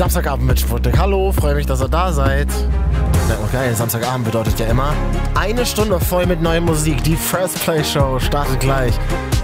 Samstagabend mit Sputnik. Hallo, freue mich, dass ihr da seid. Na, okay, Samstagabend bedeutet ja immer eine Stunde voll mit neuer Musik. Die First Play Show startet gleich.